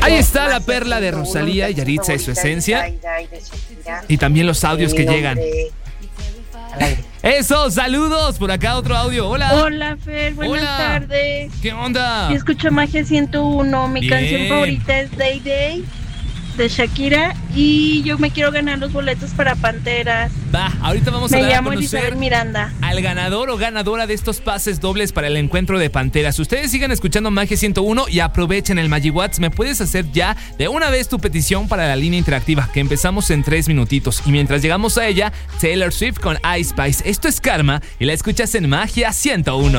Ahí está la perla de Rosalía, Yaritza y su esencia. Y también los audios que llegan. Eso, saludos. Por acá otro audio. Hola. Hola, Fer, buenas tardes. ¿Qué onda? Yo escucho Magia 101. Mi canción favorita es Day Day de Shakira y yo me quiero ganar los boletos para Panteras. Va, ahorita vamos a dar a conocer Miranda al ganador o ganadora de estos pases dobles para el encuentro de Panteras. Ustedes sigan escuchando Magia 101 y aprovechen el MagiWatts. Me puedes hacer ya de una vez tu petición para la línea interactiva, que empezamos en 3 minutitos. Y mientras llegamos a ella, Taylor Swift con Ice Spice. Esto es Karma y la escuchas en Magia 101.